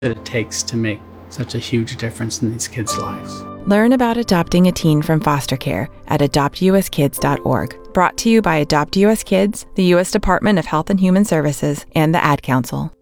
that it takes to make such a huge difference in these kids' lives. Learn about adopting a teen from foster care at adoptuskids.org. Brought to you by Adopt US Kids, the U.S. Department of Health and Human Services, and the Ad Council.